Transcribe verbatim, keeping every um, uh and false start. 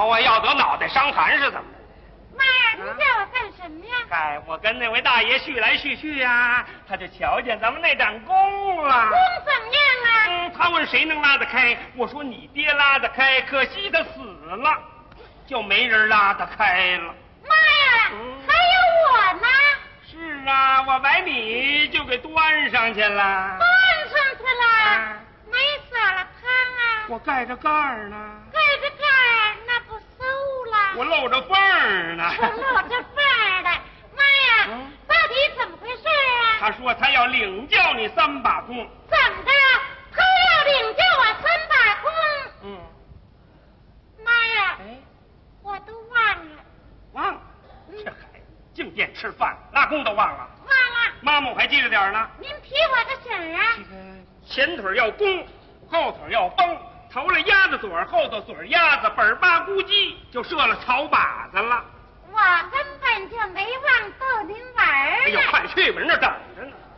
毛啊，要得脑袋伤寒是怎么的？ 妈呀，你叫我干什么呀？ 哎，我跟那位大爷叙来叙去呀，他就瞧见咱们那盏弓了。 弓怎么样啊？ 嗯，他问谁能拉得开，我说你爹拉得开，可惜他死了，就没人拉得开了。 妈呀， 嗯、 还有我呢。 是啊，我把你就给端上去了。 端上去了？ 啊、 没撒了汤啊？ 我盖着盖儿呢。 盖着盖儿，那不馊了？ 我露着缝儿呢。 我露着缝儿的。妈呀，嗯、到底怎么回事啊？ 他说他要领教你三把弓。 怎么的？他要领教我三把弓？ 嗯。 妈呀！ 哎， 我都忘了。 忘了？这孩子净惦吃饭，拉弓都忘了。 忘了。 妈妈我还记着点呢。 您提我个醒啊！ 这个前腿要弓，后腿要绷，头了鸭子嘴，后头嘴鸭子，本儿八咕叽就射了草靶子了。 我根本就没忘逗您玩儿呢。 哎呦，快去吧，人那等着呢。